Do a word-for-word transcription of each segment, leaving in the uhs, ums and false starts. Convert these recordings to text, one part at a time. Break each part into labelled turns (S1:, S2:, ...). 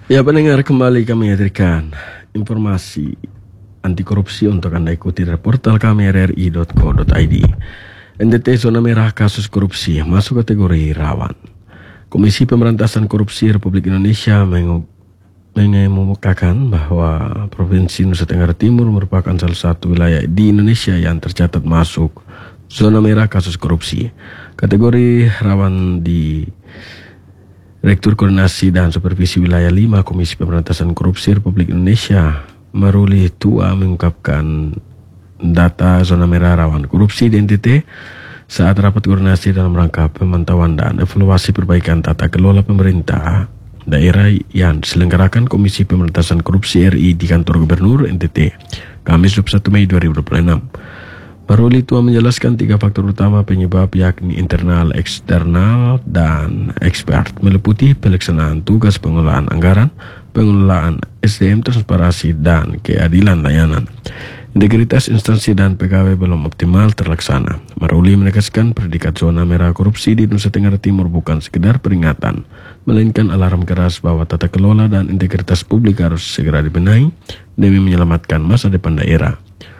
S1: Ya pendengar, kembali kami hadirkan informasi anti korupsi untuk Anda ikuti dari portal kami r r i dot co dot i d. N T T zona merah kasus korupsi masuk kategori rawan. Komisi Pemberantasan Korupsi Republik Indonesia mengemukakan bahwa Provinsi Nusa Tenggara Timur merupakan salah satu wilayah di Indonesia yang tercatat masuk zona merah kasus korupsi. Kategori rawan di Direktur Koordinasi dan Supervisi Wilayah lima Komisi Pemberantasan Korupsi Republik Indonesia, Maruli Tua, mengungkapkan data zona merah rawan korupsi di N T T saat rapat koordinasi dalam rangka pemantauan dan evaluasi perbaikan tata kelola pemerintah daerah yang diselenggarakan Komisi Pemberantasan Korupsi R I di kantor Gubernur N T T, Kamis dua puluh satu Mei dua ribu dua puluh enam. Maruli Tua menjelaskan tiga faktor utama penyebab, yakni internal, eksternal, dan ekspert, meliputi pelaksanaan tugas pengelolaan anggaran, pengelolaan S D M, transparansi, dan keadilan layanan. Integritas instansi dan pegawai belum optimal terlaksana. Maruli menegaskan predikat zona merah korupsi di Nusa Tenggara Timur bukan sekedar peringatan, melainkan alarm keras bahwa tata kelola dan integritas publik harus segera dibenahi demi menyelamatkan masa depan daerah.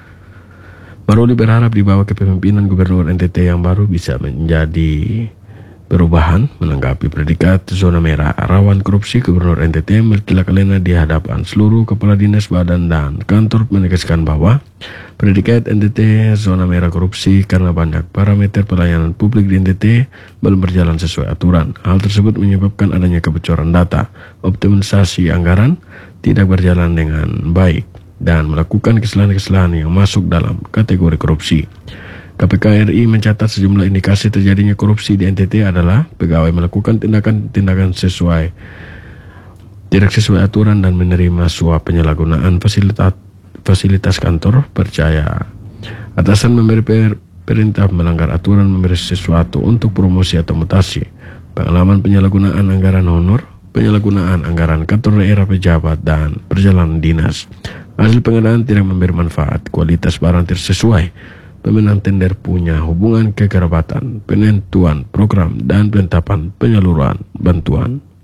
S1: Maruli berharap di bawah kepemimpinan Gubernur N T T yang baru bisa menjadi perubahan menanggapi predikat zona merah rawan korupsi. Gubernur N T T Melki Lakalena di hadapan seluruh kepala dinas, badan, dan kantor menegaskan bahwa predikat N T T zona merah korupsi karena banyak parameter pelayanan publik di N T T belum berjalan sesuai aturan. Hal tersebut menyebabkan adanya kebocoran data, optimalisasi anggaran tidak berjalan dengan baik, dan melakukan kesalahan-kesalahan yang masuk dalam kategori korupsi. K P K R I mencatat sejumlah indikasi terjadinya korupsi di N T T adalah pegawai melakukan tindakan-tindakan sesuai tidak sesuai aturan dan menerima suap, penyalahgunaan fasilitas fasilitas kantor, percaya atasan memberi per, perintah melanggar aturan, memberi sesuatu untuk promosi atau mutasi, pengalaman penyalahgunaan anggaran honor, penyalahgunaan anggaran kantor daerah pejabat, dan perjalanan dinas. Hasil pengadaan tidak memberi manfaat, kualitas barang tidak sesuai, pemenang tender punya hubungan kekerabatan, penentuan program, dan penetapan penyaluran bantuan.